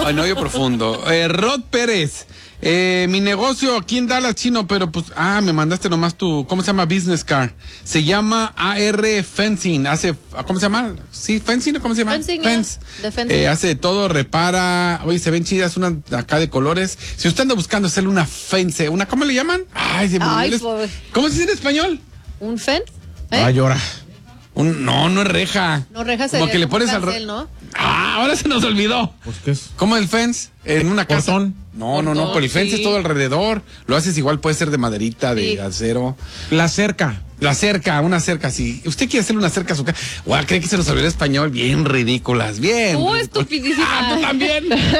Ay, no, yo profundo. Rod Pérez. Mi negocio aquí en Dallas, chino, pero pues, me mandaste nomás tu, ¿cómo se llama? Business card. Se llama AR Fencing. ¿Cómo se llama? Sí, Fencing, ¿cómo se llama? Fencing, Fence. de fencing. Hace de todo, repara. Oye, se ven chidas, una acá de colores. Si usted anda buscando hacerle una fence, ¿cómo le llaman? ¿Cómo se dice en español? ¿Un fence? Llora. No es reja. No, reja sería como que le pones cancel, ¿no? Ahora se nos olvidó. Pues, ¿qué es? ¿Cómo el fence? En una casa. ¿Portón? No, pero el fence es todo alrededor. Lo haces igual, puede ser de maderita, de acero. La cerca. Una cerca, sí. ¿Usted quiere hacerle una cerca a su casa? ¿Cree que se nos olvidó el español? Bien ridículas, bien. Estupidísima. Tú también.